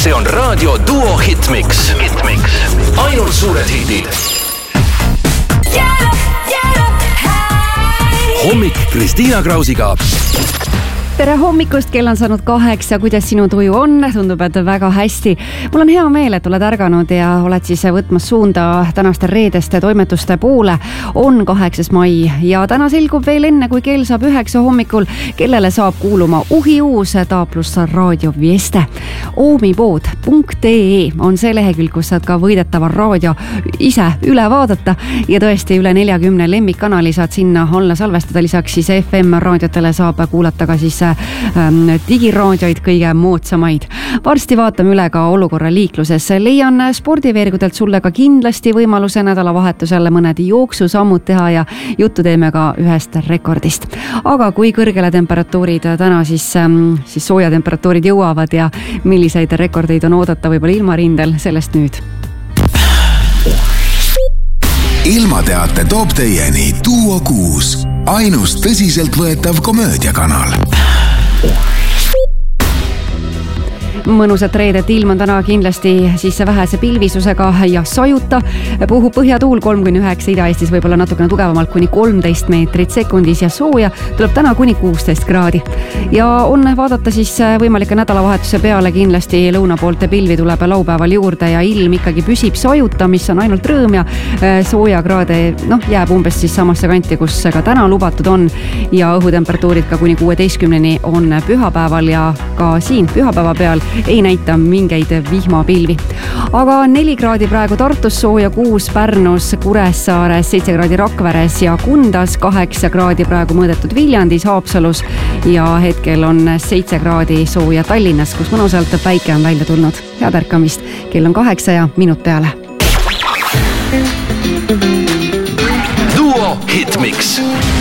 See on Raadio Duo Hitmix. Ainult suured hitid. Hommik Kristiina Krausiga. Tere hommikust, kell on saanud 8. Kuidas sinu tuju on? Tundub, et väga hästi. Mul on hea meel, et oled ärganud ja oled siis võtmas suunda tänaste reedeste toimetuste poole. On 8. mai ja täna selgub veel enne, kui kell saab 9 hommikul, kellele saab kuuluma uhiuus Taaplus raadio Vieste. oomipood.ee on see lehekülg, kus saad ka võidetava raadio ise üle vaadata ja tõesti üle 40 lemmikkanali saad sinna alla salvestada. Lisaks siis FM raadiotele saab kuulata ka siis digiraadioid, kõige moodsamaid. Varsti vaatame üle ka olukorra liikluses. Leian spordiveergudelt sulle ka kindlasti võimaluse nädalavahetusele mõned jooksusammud teha ja juttu teeme ka ühest rekordist. Aga kui kõrgele temperatuurid täna siis sooja temperatuurid jõuavad ja milliseid rekordeid on oodata võib-olla ilmarindel, sellest nüüd. Ilmateate toob teieni Duo 6, ainus tõsiselt võetav komöödiakanal. Mõnusat reedet, ilm on täna kindlasti siis vähese pilvisusega ja sajuta. Puhub põhjatuul 3-9, Ida-Eestis võib-olla natukene tugevamalt kuni 13 meetrit sekundis ja sooja tuleb täna kuni 16 kraadi. Ja on vaadata siis võimalike nädalavahetuse peale kindlasti lõuna poolt pilvi tuleb laupäeval juurde ja ilm ikkagi püsib sajuta, mis on ainult rõõm ja sooja kraade jääb umbes siis samasse kanti, kus ka täna lubatud on ja õhutemperatuurid ka kuni 16 on pühapäeval ja ka siin pühapäeva peal ei näita mingeid vihmapilvi. Aga 4 kraadi praegu Tartus, sooja 6 Pärnus, Kuressaares, 7 kraadi Rakveres ja Kundas, 8 kraadi praegu mõõdetud Viljandis, Haapsalus ja hetkel on 7 kraadi sooja Tallinnas, kus mõnusalt päike on välja tulnud. Head ärkamist, kell on 8 ja minut peale. Duo Hitmix.